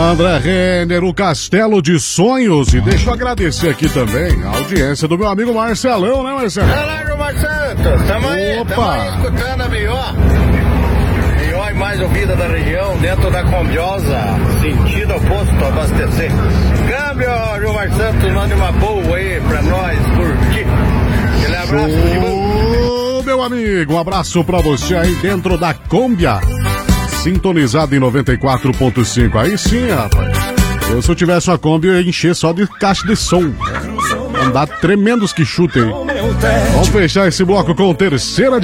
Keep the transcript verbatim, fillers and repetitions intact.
André Renner, o Castelo de Sonhos. E deixa eu agradecer aqui também a audiência do meu amigo Marcelão, né, Marcelo? Olá, Marcelo. Tamo aí, tamo aí escutando a B O. B O mais ouvida da região, dentro da Combiosa, sentido oposto, abastecer. Câmbio, Gilmar Santos, mande uma boa aí pra nós curtir. Aquele abraço de Ô, meu amigo, um abraço pra você aí dentro da Combia, sintonizado em noventa e quatro ponto cinco. Aí sim, rapaz. Eu, se eu tivesse uma Kombi, eu ia encher só de caixa de som. Andar tremendos que chutem. Vamos fechar esse bloco com terceira